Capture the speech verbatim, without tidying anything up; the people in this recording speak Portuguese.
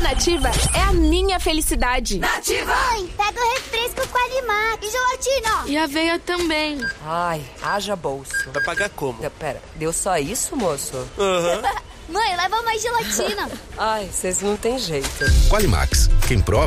Nativa é a minha felicidade. Nativa! Mãe, pega o refresco Qualimax e gelatina. E aveia também. Ai, haja bolso. Vai pagar como? Pera, deu só isso, moço? Aham. Mãe, leva mais gelatina. Ai, vocês não têm jeito. Qualimax, quem prova